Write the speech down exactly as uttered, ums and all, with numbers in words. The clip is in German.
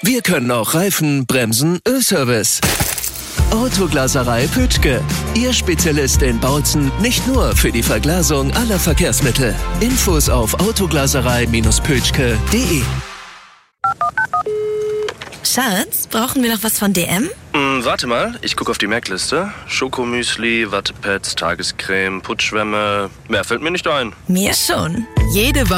Wir können auch Reifen, Bremsen, Ölservice. Autoglaserei Pütschke. Ihr Spezialist in Bautzen, nicht nur für die Verglasung aller Verkehrsmittel. Infos auf autoglaserei Pütschke punkt de. Schatz, brauchen wir noch was von D M? Hm, warte mal, ich gucke auf die Merkliste. Schokomüsli, Wattepads, Tagescreme, Putzschwämme. Mehr fällt mir nicht ein. Mir schon. Jede Woche